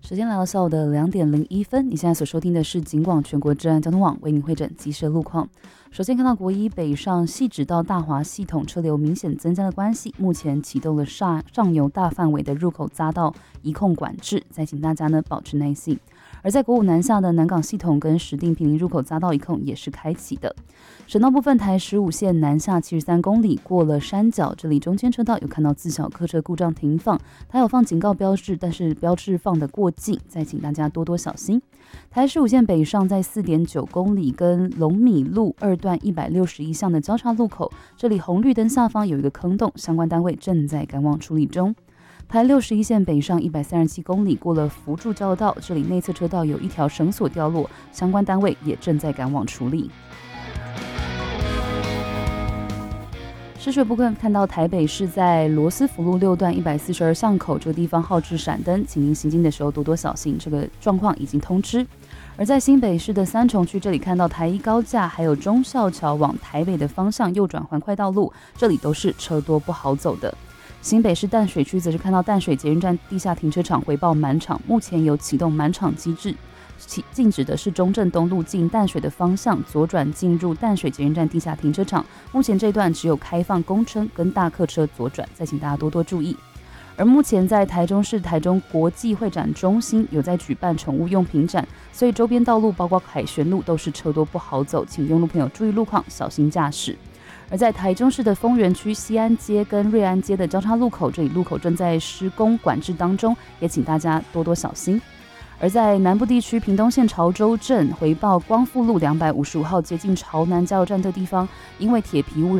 时间来到下午的2:01，你现在所收听的是警广全国治安交通网为您会诊即时路况。首先看到国一北上汐止到大华系统车流明显增加的关系，目前启动了上游大范围的入口匝道移控管制，再请大家呢保持耐性。而在国五南下的南港系统跟石碇坪林入口匝道移控也是开启的。省道部分，台15线南下73公里过了山脚，这里中间车道有看到自小客车故障停放，它有放警告标志，但是标志放得过近，再请大家多多小心。台15线北上在4.9公里跟龙米路2段161巷的交叉路口，这里红绿灯下方有一个坑洞，相关单位正在赶往处理中。台61线北上137公里过了福柱交流道，这里内侧车道有一条绳索掉落，相关单位也正在赶往处理。失水部分看到台北市在罗斯福路6段142巷口这个地方号志闪灯，请您行经的时候多多小心，这个状况已经通知。而在新北市的三重区，这里看到台一高架还有忠孝桥往台北的方向右转环快道路，这里都是车多不好走的。新北市淡水区则是看到淡水捷运站地下停车场回报满场，目前有启动满场机制，禁止的是中正东路进淡水的方向左转进入淡水捷运站地下停车场，目前这段只有开放公车跟大客车左转，再请大家多多注意。而目前在台中市台中国际会展中心有在举办宠物用品展，所以周边道路包括凯旋路都是车多不好走，请用路朋友注意路况，小心驾驶。而在台中市的丰原区西安街跟瑞安街的交叉路口，这里路口正在施工管制当中，也请大家多多小心。而在南部地区，屏东县潮州镇回报光复路255号接近潮南加油站的地方，因为铁皮污染